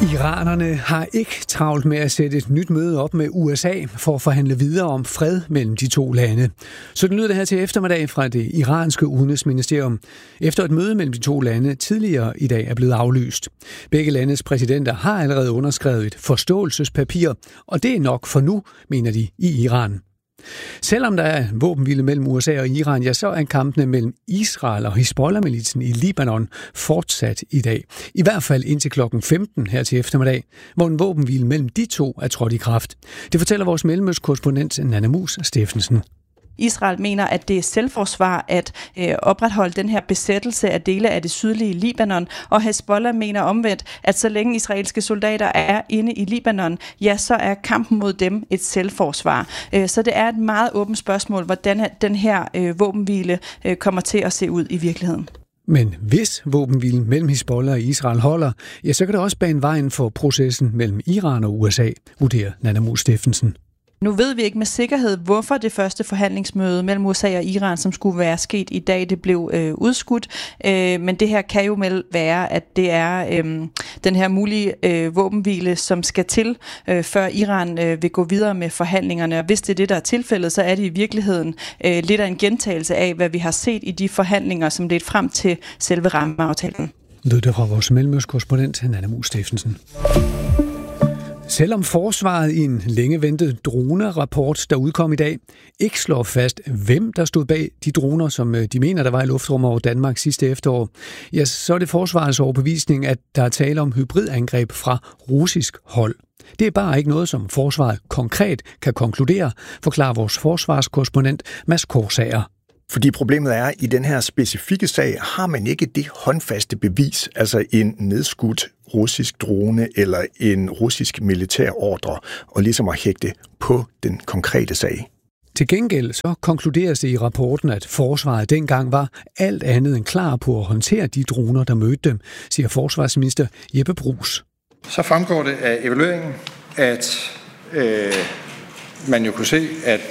Iranerne har ikke travlt med at sætte et nyt møde op med USA for at forhandle videre om fred mellem de to lande. Så den lyder det her til eftermiddag fra det iranske udenrigsministerium, efter et møde mellem de to lande tidligere i dag er blevet aflyst. Begge landes præsidenter har allerede underskrevet et forståelsespapir, og det er nok for nu, mener de i Iran. Selvom der er våbenhvile mellem USA og Iran, ja, så er kampene mellem Israel og Hizbollah-militsen i Libanon fortsat i dag. I hvert fald indtil klokken 15 her til eftermiddag, hvor en våbenhvile mellem de to er trådt i kraft. Det fortæller vores mellemøstkorrespondent Nanna Mus Steffensen. Israel mener, at det er selvforsvar at opretholde den her besættelse af dele af det sydlige Libanon, og Hezbollah mener omvendt, at så længe israelske soldater er inde i Libanon, ja, så er kampen mod dem et selvforsvar. Så det er et meget åbent spørgsmål, hvordan den her våbenhvile kommer til at se ud i virkeligheden. Men hvis våbenhvilen mellem Hizbollah og Israel holder, ja, så kan det også bane vejen for processen mellem Iran og USA, vurderer Nanna Mus Steffensen. Nu ved vi ikke med sikkerhed, hvorfor det første forhandlingsmøde mellem USA og Iran, som skulle være sket i dag, det blev udskudt. Men det her kan jo være, at det er den her mulige våbenhvile, som skal til, før Iran vil gå videre med forhandlingerne. Og hvis det er det, der er tilfældet, så er det i virkeligheden lidt af en gentagelse af, hvad vi har set i de forhandlinger, som ledte frem til selve rammeaftalen. Lød det fra vores mellemøstkorrespondent Nanna Mus Steffensen. Selvom forsvaret i en længe ventet drone-rapport, der udkom i dag, ikke slår fast, hvem der stod bag de droner, som de mener, der var i luftrummet over Danmark sidste efterår, ja, så er det forsvarets overbevisning, at der er tale om hybridangreb fra russisk hold. Det er bare ikke noget, som forsvaret konkret kan konkludere, forklarer vores forsvarskorrespondent Mads Korsager. Fordi problemet er, at i den her specifikke sag har man ikke det håndfaste bevis, altså en nedskudt russisk drone eller en russisk militær ordre, og ligesom at hægte på den konkrete sag. Til gengæld så konkluderes det i rapporten, at forsvaret dengang var alt andet end klar på at håndtere de droner, der mødte dem, siger forsvarsminister Jeppe Bruus. Så fremgår det af evalueringen, at man jo kunne se, at